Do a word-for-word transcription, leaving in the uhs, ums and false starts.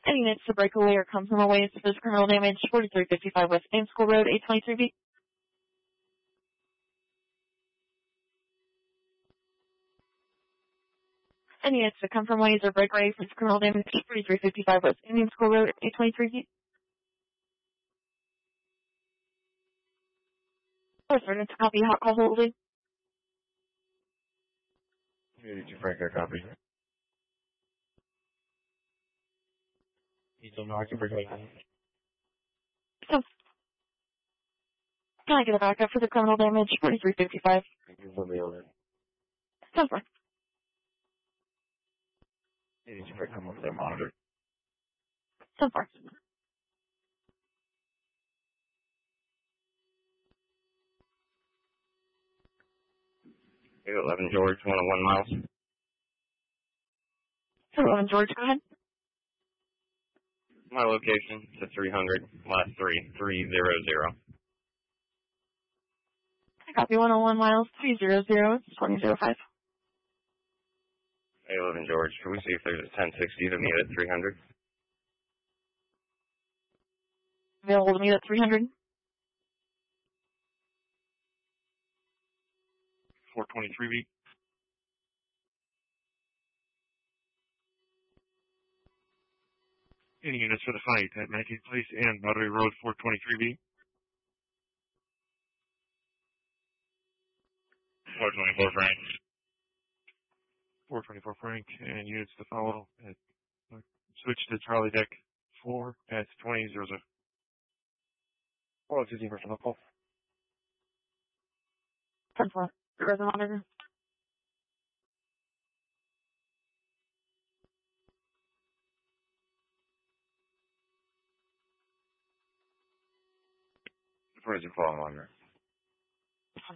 Any units to break away or come from a ways for criminal damage, forty-three fifty-five West Main School Road, eight twenty-three B. Any units to come from ways or break away for criminal damage, forty-three fifty-five West Indian School Road, eight twenty-three B. Or starting to copy hot call holding. Did you break a copy? You don't know I can break like that. So, can I get a backup for the criminal damage, forty-three fifty-five? Can you put me on it? Sounds fine. Did you break them off their monitor? Sounds fine. eleven George, one oh one miles. eleven George, go ahead. My location to three hundred, last three, three zero zero. I copy one oh one miles, three hundred, twenty oh five. eleven George, can we see if there's a ten sixty to meet at three hundred? Available to meet at three hundred. four twenty-three B. Any units for the fight at nineteenth Place and Broadway Road, four twenty-three B. four twenty-four Frank. four twenty-four Frank, and units to follow at uh, switch to Charlie Deck four at twenty zero zero. four fifteen personnel call. ten four. Resident monitor. Where's your phone on there?